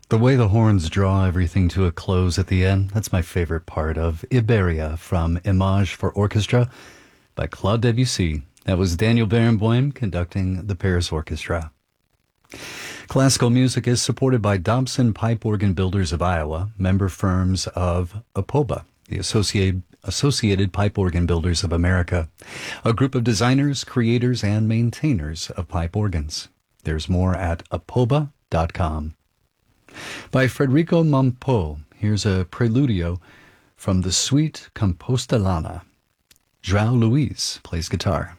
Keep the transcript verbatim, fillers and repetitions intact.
The way the horns draw everything to a close at the end, that's my favorite part of Iberia from Image for Orchestra by Claude Debussy. That was Daniel Barenboim conducting the Paris Orchestra. Classical music is supported by Dobson Pipe Organ Builders of Iowa, member firms of APOBA, the Associated, Associated Pipe Organ Builders of America, a group of designers, creators, and maintainers of pipe organs. There's more at apoba dot com. By Federico Mompo, here's a preludio from the Suite Compostelana. João Luiz plays guitar.